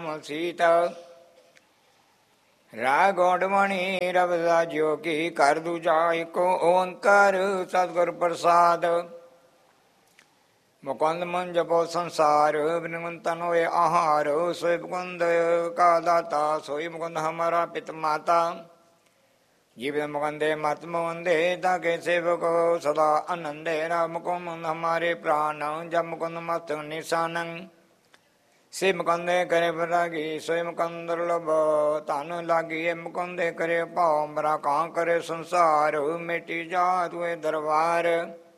ਕਮਲ ਸੀਤ। ਰਾਗ ਗੋਂਡਮਣੀ ਰਬ ਦਾ ਜਿਉ ਕੀ ਕਰ ਦੂਜਾ ਏਕੋ ਓੰਕਾਰ ਸਤਿਗੁਰ ਪ੍ਰਸਾਦ। ਮੁਕੁੰਦ ਮਨ ਜਪੋ ਸੰਸਾਰ ਬਿਨਵੰਤਨ ਹੋਏ ਆਹਾਰ। ਸੋਈ ਮੁਕੁੰਦ ਕਾ ਦਾਤਾ ਸੋਈ ਮੁਕੁੰਦ ਹਮਾਰਾ ਪਿਤ ਮਾਤਾ। जीवन मुकंदे मत मुकंदे ताके सेवक सदा आनंदे। राम मुकुंद हमारे प्राण जब मुकुंद मत निशान। से मुकंदे करे बरागी सोई मुकंद दुर्लभ धन लागी। मुकंदे करे पाओ मरा कहाँ करे संसार। मेटी जात हुए दरबार।